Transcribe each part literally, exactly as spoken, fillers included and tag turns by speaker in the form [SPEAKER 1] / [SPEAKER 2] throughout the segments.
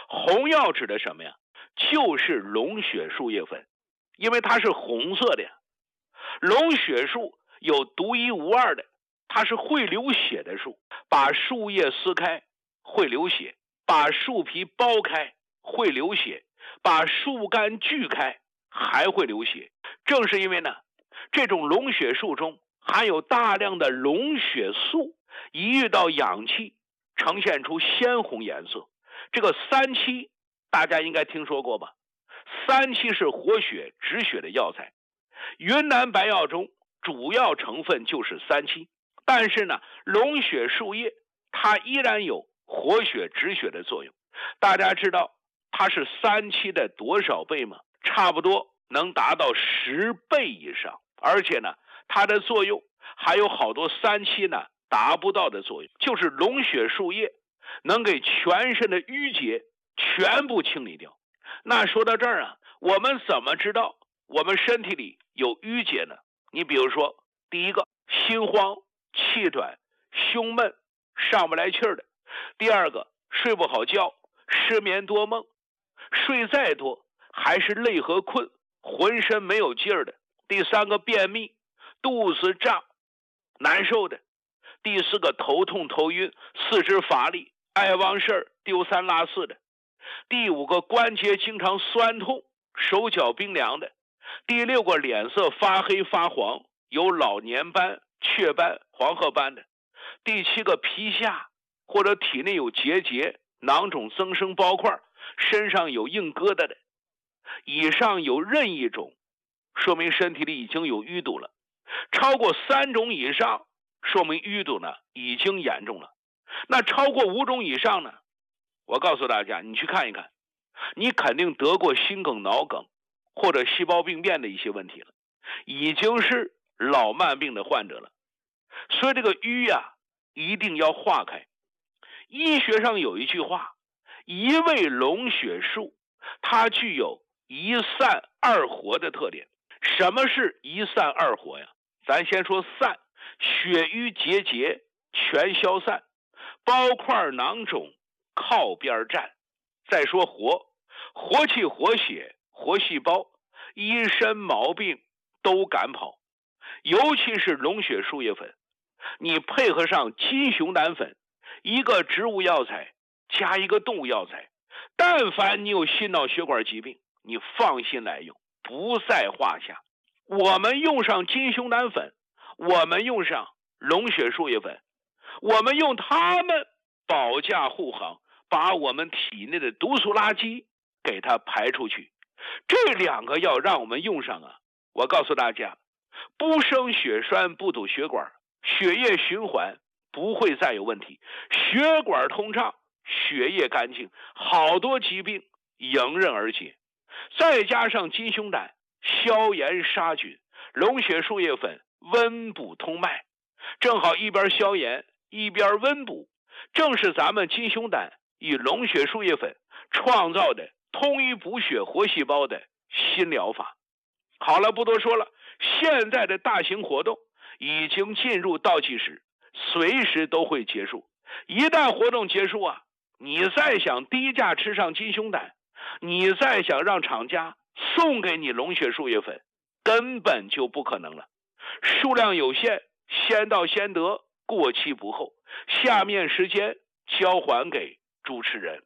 [SPEAKER 1] 红药指的什么呀？就是龙血树叶粉，因为它是红色的呀。龙血树有独一无二的，它是会流血的树，把树叶撕开会流血，把树皮剥开会流血，把树干锯开还会流血。正是因为呢，这种龙血树中含有大量的龙血素，一遇到氧气呈现出鲜红颜色。这个三七大家应该听说过吧？三七是活血止血的药材，云南白药中主要成分就是三七。但是呢，龙血树叶它依然有活血止血的作用。大家知道它是三七的多少倍吗？差不多能达到十倍以上。而且呢，它的作用还有好多三七呢达不到的作用，就是龙血树叶能给全身的淤结全部清理掉。那说到这儿啊，我们怎么知道我们身体里有淤结呢？你比如说，第一个，心慌、气短、胸闷、上不来气儿的；第二个，睡不好觉、失眠多梦，睡再多还是累和困，浑身没有劲儿的；第三个，便秘、肚子胀、难受的；第四个，头痛头晕、四肢乏力、爱忘事儿、丢三落四的；第五个，关节经常酸痛、手脚冰凉的；第六个，脸色发黑发黄，有老年斑、雀斑、黄褐斑的；第七个，皮下或者体内有结节、囊肿增生包块，身上有硬疙瘩的。以上有任意种，说明身体里已经有淤堵了；超过三种以上，说明淤堵呢已经严重了。那超过五种以上呢？我告诉大家，你去看一看，你肯定得过心梗、脑梗或者细胞病变的一些问题了，已经是老慢病的患者了。所以这个淤呀、啊，一定要化开。医学上有一句话，一味龙血树，它具有一散二活的特点。什么是一散二活呀？咱先说散，血瘀结节全消散，包块囊肿靠边站。再说活，活气活血活细胞，一身毛病都赶跑。尤其是龙血树叶粉，你配合上金熊胆粉，一个植物药材加一个动物药材，但凡你有心脑血管疾病，你放心来用，不在话下。我们用上金熊胆粉，我们用上龙血树叶粉，我们用它们保驾护航，把我们体内的毒素垃圾给它排出去。这两个药让我们用上啊，我告诉大家，不生血栓，不堵血管，血液循环不会再有问题，血管通畅，血液干净，好多疾病迎刃而解。再加上金熊胆消炎杀菌，龙血树叶粉温补通脉，正好一边消炎一边温补，正是咱们金熊胆与龙血树叶粉创造的通于补血活细胞的新疗法。好了，不多说了，现在的大型活动已经进入倒计时，随时都会结束。一旦活动结束啊，你再想低价吃上金熊胆，你再想让厂家送给你龙血树叶粉，根本就不可能了。数量有限，先到先得，过期不候。下面时间交还给主持人。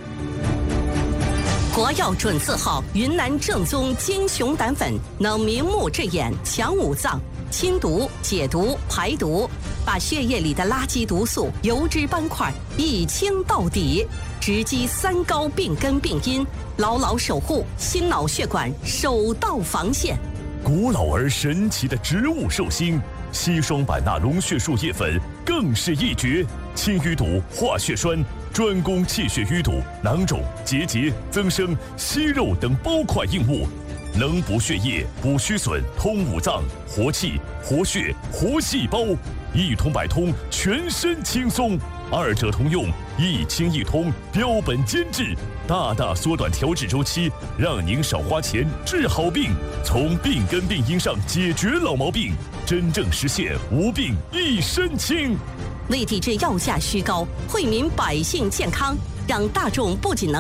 [SPEAKER 2] 国药准字号云南正宗金熊胆粉，能明目治眼、强五脏、清毒、解毒、排毒，把血液里的垃圾毒素、油脂斑块一清到底，直击三高病根病因，牢牢守护心脑血管首道防线。
[SPEAKER 3] 古老而神奇的植物寿星硒霜版纳龙血树叶粉更是一绝，清淤堵、化血栓，专攻气血淤堵、囊肿、结节、增生、息肉等包块硬物，能补血液、补虚损、通五脏、活气、活血、活细胞，一通百通，全身轻松。二者同用，一清一通，标本兼治，大大缩短调治周期，让您少花钱治好病，从病根病因上解决老毛病，真正实现无病一身轻。
[SPEAKER 2] 为抵制药价虚高，惠民百姓健康，让大众不仅能